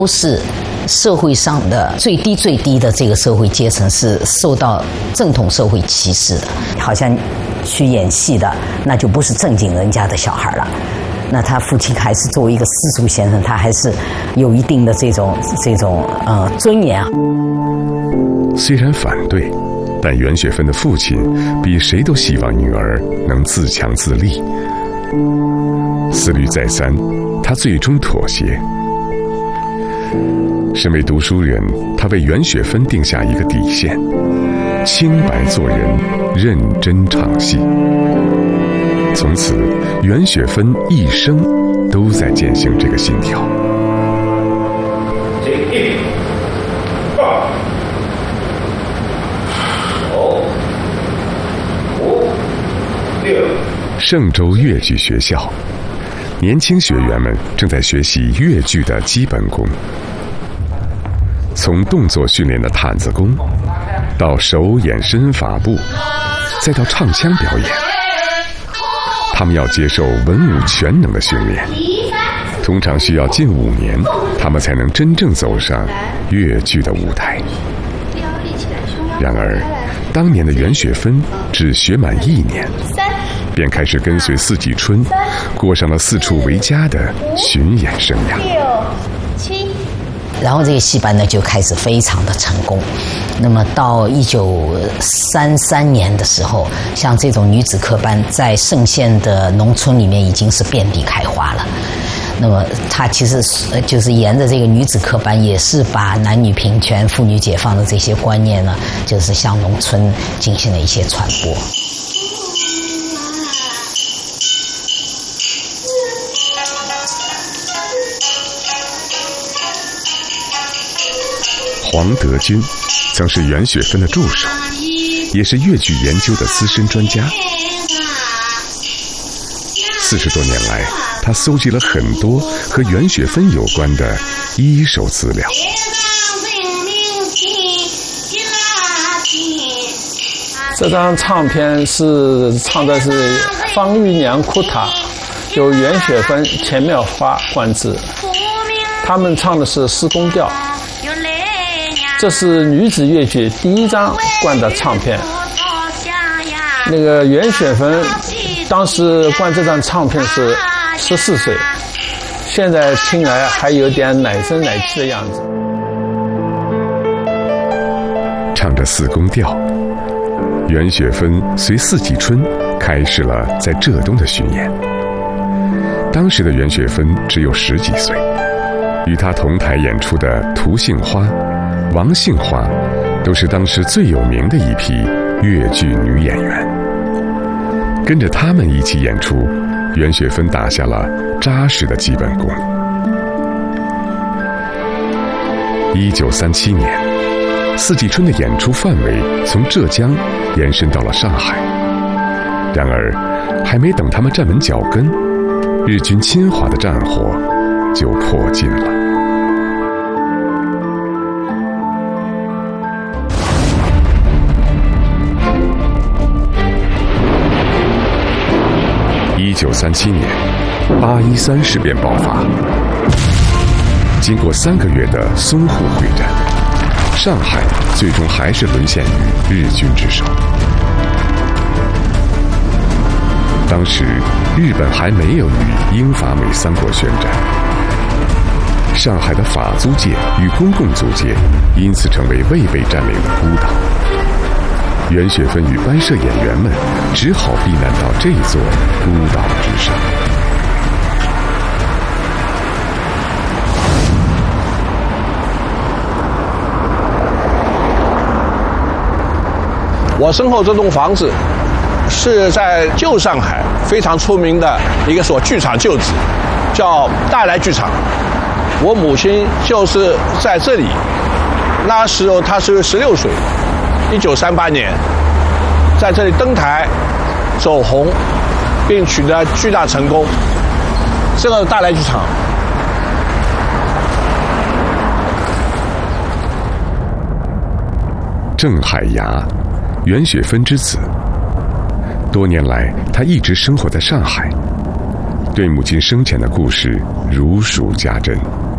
都是社会上的最低的这个社会阶层，是受到正统社会歧视的。好像去演戏的，那就不是正经人家的小孩了。那他父亲还是作为一个私塾先生，他还是有一定的这种尊严。 虽然反对，但袁雪芬的父亲比谁都希望女儿能自强自立。思虑再三，他最终妥协。身为读书人，他为袁雪芬定下一个底线：清白做人，认真唱戏。从此，袁雪芬一生都在践行这个信条。1、2、5、6。嵊州越剧学校，年轻学员们正在学习越剧的基本功。从动作训练的毯子功，到手眼身法步，再到唱腔表演，他们要接受文武全能的训练。通常需要近5年，他们才能真正走上越剧的舞台。然而，当年的袁雪芬只学满1年，便开始跟随四季春，过上了四处为家的巡演生涯。 6、7。然后这个戏班呢就开始非常的成功。那么到1933年的时候，像这种女子科班在嵊县的农村里面已经是遍地开花了。那么它其实就是沿着这个女子科班，也是把男女平权、妇女解放的这些观念呢，就是向农村进行了一些传播。 黄德军曾是袁雪芬的助手，也是越剧研究的资深专家。40多年来，他搜集了很多和袁雪芬有关的一手资料。 这张唱片是唱的是方玉娘哭塔，由袁雪芬、钱妙花灌制，他们唱的是施公调。这是女子越剧第1张灌的唱片。那个袁雪芬当时灌这张唱片是14岁，现在听来还有点奶声奶气的样子。 唱着四宫调，袁雪芬随四季春开始了在浙东的巡演。当时的袁雪芬只有10几岁，与她同台演出的涂杏花、王杏花都是当时最有名的一批越剧女演员。跟着他们一起演出，袁雪芬打下了扎实的基本功。1937年，四季春的演出范围从浙江延伸到了上海。然而，还没等他们站稳脚跟，日军侵华的战火就迫近了。1937年，8·13事变爆发。经过3个月的淞沪会战，上海最终还是沦陷于日军之手。当时，日本还没有与英法美3国宣战，上海的法租界与公共租界因此成为未被占领的孤岛。袁雪芬与班社演员们只好避难到这座孤岛之上。 我身后这栋房子是在旧上海非常出名的一个所剧场旧址，叫大来剧场。我母亲就是在这里，那时候她是16岁，1938年在这里登台走红，并取得巨大成功。这个大来剧场郑海牙，袁雪芬之子。多年来，他一直生活在上海，对母亲生前的故事如数家珍。